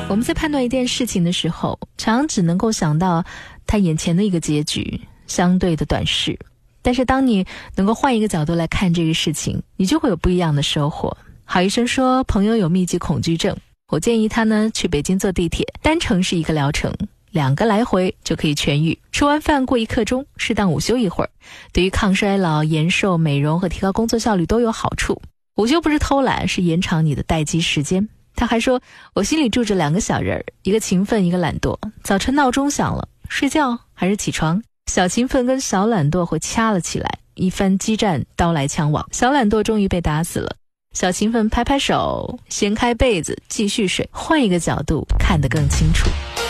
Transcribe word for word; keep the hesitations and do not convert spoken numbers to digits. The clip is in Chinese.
我们在判断一件事情的时候，常只能够想到它眼前的一个结局，相对的短视。但是当你能够换一个角度来看这个事情，你就会有不一样的收获。郝医生说，朋友有密集恐惧症，我建议他呢去北京坐地铁，单程是一个疗程，两个来回就可以痊愈。吃完饭过一刻钟，适当午休一会儿，对于抗衰老、延寿、美容和提高工作效率都有好处。午休不是偷懒，是延长你的待机时间。他还说，我心里住着两个小人儿，一个勤奋，一个懒惰。早晨闹钟响了，睡觉还是起床？小勤奋跟小懒惰会掐了起来，一番激战，刀来枪往。小懒惰终于被打死了，小勤奋拍拍手，掀开被子继续睡。换一个角度看得更清楚。